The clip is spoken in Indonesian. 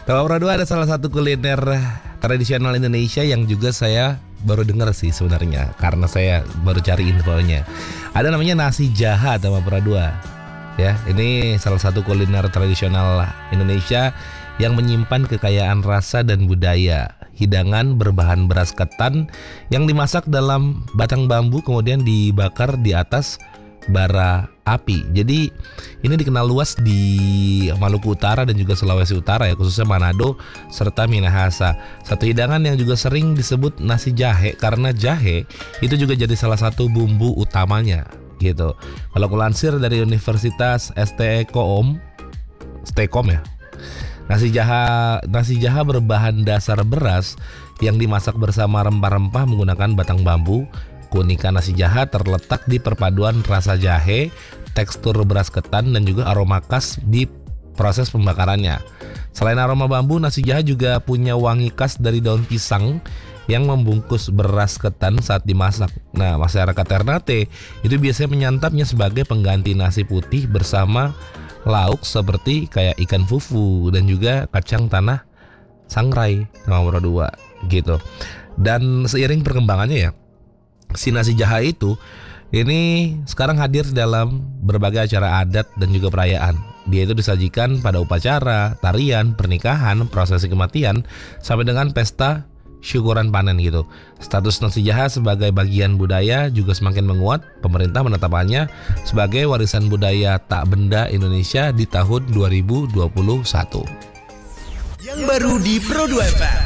Tawa Pro 2 ada salah satu kuliner tradisional Indonesia yang juga saya baru dengar sih sebenarnya, karena saya baru cari infonya. Ada namanya nasi jaha Tawa Pro 2. Ya, ini salah satu kuliner tradisional Indonesia yang menyimpan kekayaan rasa dan budaya. Hidangan berbahan beras ketan yang dimasak dalam batang bambu kemudian dibakar di atas bara api. Jadi ini dikenal luas di Maluku Utara dan juga Sulawesi Utara ya, khususnya Manado serta Minahasa. Satu hidangan yang juga sering disebut nasi jahe karena jahe itu juga jadi salah satu bumbu utamanya gitu. Kalau kulansir dari Universitas Stekom ya. Nasi jaha berbahan dasar beras yang dimasak bersama rempah-rempah menggunakan batang bambu. Keunikan nasi jaha terletak di perpaduan rasa jahe, tekstur beras ketan, dan juga aroma khas di proses pembakarannya. Selain aroma bambu, nasi jaha juga punya wangi khas dari daun pisang yang membungkus beras ketan saat dimasak. Nah, masyarakat Ternate itu biasanya menyantapnya sebagai pengganti nasi putih bersama lauk seperti kayak ikan fufu dan juga kacang tanah sangrai nomor 2 gitu. Dan seiring perkembangannya ya, si nasi jaha itu ini sekarang hadir dalam berbagai acara adat dan juga perayaan. Dia itu disajikan pada upacara, tarian, pernikahan, prosesi kematian, sampai dengan pesta syukuran panen gitu. Status nasi jaha sebagai bagian budaya juga semakin menguat. Pemerintah menetapkannya sebagai warisan budaya tak benda Indonesia di tahun 2021. Yang baru di Pro 2 FM.